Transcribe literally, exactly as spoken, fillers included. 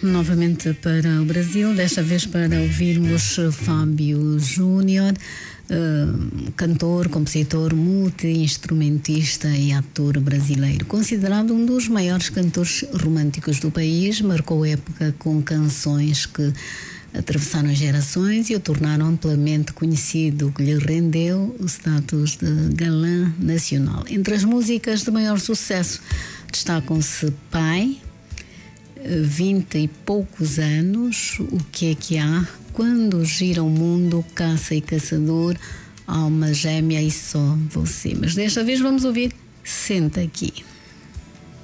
novamente para o Brasil, desta vez para ouvirmos Fábio Júnior, uh, cantor, compositor, multi-instrumentista e ator brasileiro. Considerado um dos maiores cantores românticos do país, marcou época com canções que atravessaram gerações e o tornaram amplamente conhecido, o que lhe rendeu o status de galã nacional. Entre as músicas de maior sucesso destacam-se Pai, Vinte e poucos anos, O que é que há, Quando gira o mundo, Caça e Caçador, Alma Gêmea e Só Você. Mas desta vez vamos ouvir Senta Aqui.